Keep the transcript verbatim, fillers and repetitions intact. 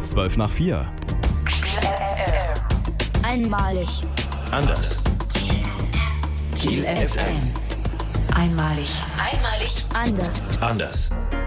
zwölf nach vier. Einmalig. Anders. Kiel F M. Einmalig. Einmalig. Anders. Anders.